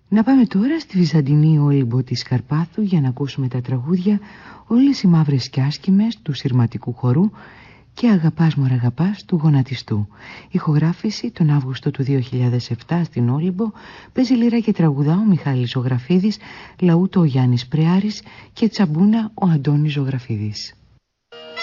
Να πάμε τώρα στη Βυζαντινή Όλυμπο της Καρπάθου για να ακούσουμε τα τραγούδια «Όλες οι μαύρες κι άσχημες» του Συρματικού Χορού και «Αγαπάς μωρ' αγαπάς» του Γονατιστού. Ηχογράφηση τον Αύγουστο του 2007 στην Όλυμπο. Παίζει λίρα και τραγουδά ο Μιχάλης Ζωγραφίδης, λαούτο ο Γιάννης Πρεάρης και τσαμπούνα ο Αντώνης Ζωγραφίδης.